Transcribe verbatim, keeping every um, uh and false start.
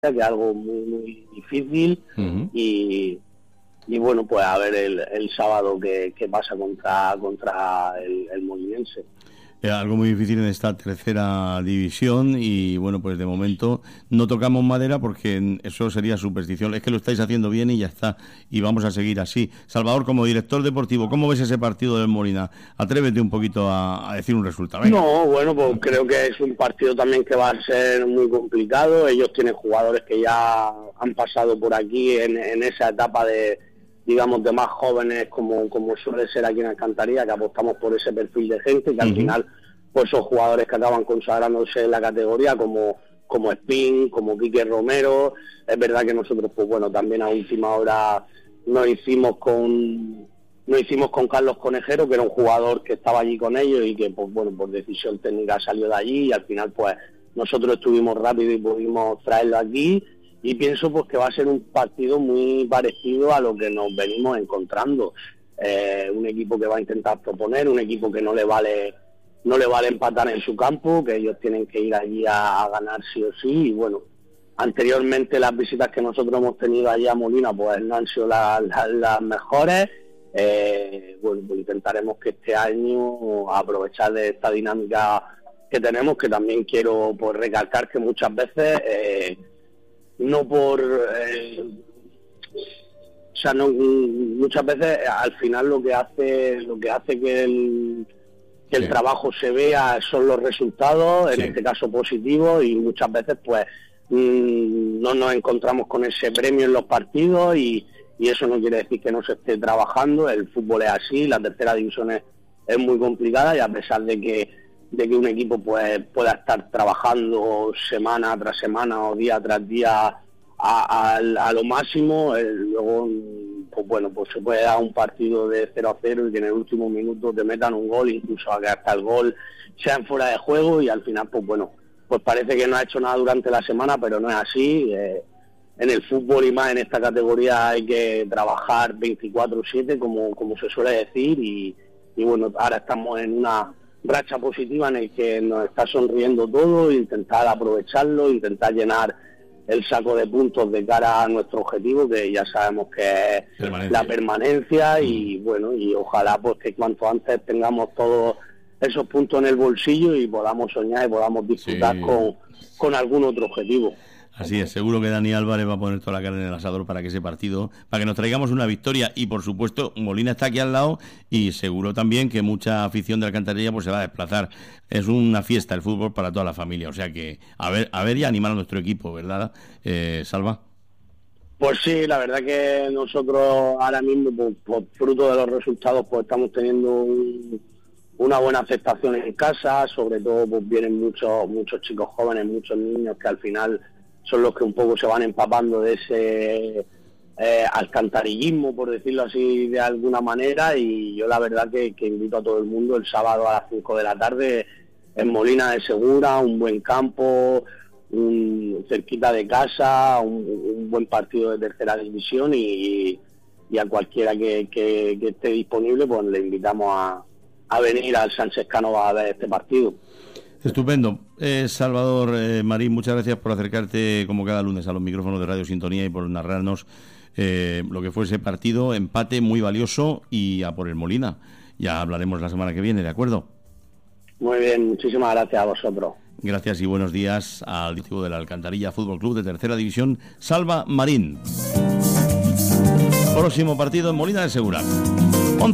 que es algo muy, muy difícil. Uh-huh. y, y bueno, pues a ver el, el sábado qué, qué pasa contra, contra el, el molinense. Eh, algo muy difícil en esta tercera división y bueno, pues de momento no tocamos madera porque eso sería superstición. Es que lo estáis haciendo bien y ya está, y vamos a seguir así. Salvador, como director deportivo, ¿cómo ves ese partido del Molina? Atrévete un poquito a, a decir un resultado. Venga. No, bueno, pues creo que es un partido también que va a ser muy complicado. Ellos tienen jugadores que ya han pasado por aquí en, en esa etapa de, digamos, de más jóvenes, como, como suele ser aquí en Alcantarilla, que apostamos por ese perfil de gente, que uh-huh. al final pues son jugadores que acaban consagrándose en la categoría, como como Espín, como Quique Romero. Es verdad que nosotros, pues bueno, también a última hora nos hicimos con nos hicimos con Carlos Conejero, que era un jugador que estaba allí con ellos y que, pues bueno, por decisión técnica salió de allí, y al final, pues nosotros estuvimos rápido y pudimos traerlo aquí. Y pienso pues que va a ser un partido muy parecido a lo que nos venimos encontrando. Eh, un equipo que va a intentar proponer, un equipo que no le vale no le vale empatar en su campo, que ellos tienen que ir allí a, a ganar sí o sí. Y bueno, anteriormente las visitas que nosotros hemos tenido allí a Molina pues no han sido las, las, las mejores. Eh, bueno, pues intentaremos que este año aprovechar de esta dinámica que tenemos, que también quiero pues recalcar que muchas veces eh, no por eh, o sea no muchas veces al final lo que hace lo que hace que el que el sí. trabajo se vea son los resultados, en sí. este caso positivos, y muchas veces pues mmm, no nos encontramos con ese premio en los partidos, y, y eso no quiere decir que no se esté trabajando. El fútbol es así, la tercera división es, es muy complicada, y a pesar de que de que un equipo pues pueda estar trabajando semana tras semana o día tras día a, a, a lo máximo, eh, luego pues bueno, pues se puede dar un partido de cero a cero y que en el último minuto te metan un gol, incluso a que hasta el gol sea en fuera de juego, y al final pues bueno, pues parece que no ha hecho nada durante la semana, pero no es así. Eh, en el fútbol y más en esta categoría hay que trabajar veinticuatro siete, como, como se suele decir, y, y bueno, ahora estamos en una racha positiva en el que nos está sonriendo todo, intentar aprovecharlo, intentar llenar el saco de puntos de cara a nuestro objetivo, que ya sabemos que es permanencia. la permanencia, mm. y bueno, y ojalá pues que cuanto antes tengamos todos esos puntos en el bolsillo y podamos soñar y podamos disfrutar sí. con, con algún otro objetivo. Así es, seguro que Dani Álvarez va a poner toda la carne en el asador para que ese partido, para que nos traigamos una victoria, y por supuesto Molina está aquí al lado, y seguro también que mucha afición de Alcantarilla pues se va a desplazar. Es una fiesta el fútbol para toda la familia, o sea que a ver, a ver y animar a nuestro equipo, ¿verdad, eh, Salva? Pues sí, la verdad que nosotros ahora mismo, por, por fruto de los resultados, pues estamos teniendo un, una buena aceptación en casa. Sobre todo pues vienen muchos muchos chicos jóvenes, muchos niños que al final son los que un poco se van empapando de ese eh, alcantarillismo, por decirlo así de alguna manera, y yo la verdad que, que invito a todo el mundo el sábado a las cinco de la tarde en Molina de Segura, un buen campo, un, cerquita de casa, un, un buen partido de tercera división, y, y a cualquiera que, que, que esté disponible pues le invitamos a, a venir al Sánchez Cánova a ver este partido. Estupendo. Eh, Salvador eh, Marín, muchas gracias por acercarte como cada lunes a los micrófonos de Radio Sintonía y por narrarnos eh, lo que fue ese partido, empate muy valioso, y a por el Molina. Ya hablaremos la semana que viene, ¿de acuerdo? Muy bien, muchísimas gracias a vosotros. Gracias y buenos días al directivo del Alcantarilla Fútbol Club de Tercera División, Salva Marín. Próximo partido en Molina de Segura.